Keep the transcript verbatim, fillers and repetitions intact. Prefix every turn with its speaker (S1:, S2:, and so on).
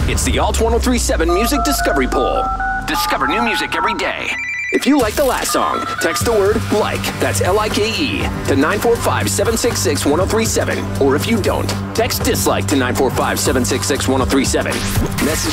S1: It's the Alt ten thirty-seven Music Discovery Poll. Discover new music every day. If you like the last song, text the word LIKE, that's L I K E, to nine four five, seven six six, one zero three seven. Or if you don't, text DISLIKE to nine four five, seven six six, one zero three seven. Message